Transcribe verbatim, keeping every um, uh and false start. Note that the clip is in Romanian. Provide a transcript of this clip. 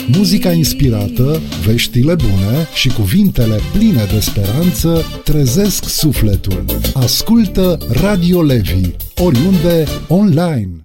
Muzica inspirată, veștile bune și cuvintele pline de speranță trezesc sufletul. Ascultă Radio Levi, oriunde, online.